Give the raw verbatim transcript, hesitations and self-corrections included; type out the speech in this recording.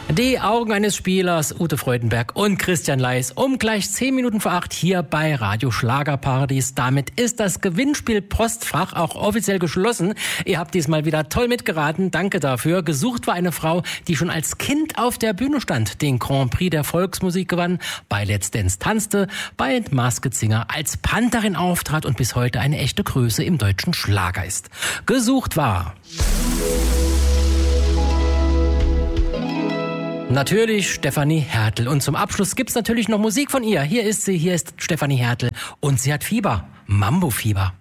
Die Augen eines Spielers, Ute Freudenberg und Christian Leis, um gleich zehn Minuten vor acht hier bei Radio Schlagerparadies. Damit ist das Gewinnspiel Postfach auch offiziell geschlossen. Ihr habt diesmal wieder toll mitgeraten, danke dafür. Gesucht war eine Frau, die schon als Kind auf der Bühne stand, den Grand Prix der Volksmusik gewann, bei Let's Dance tanzte, bei Masked Singer als Pantherin auftrat und bis heute eine echte Größe im deutschen Schlager ist. Gesucht war... natürlich Stefanie Hertel. Und zum Abschluss gibt's natürlich noch Musik von ihr. Hier ist sie, hier ist Stefanie Hertel. Und sie hat Fieber. Mambo-Fieber.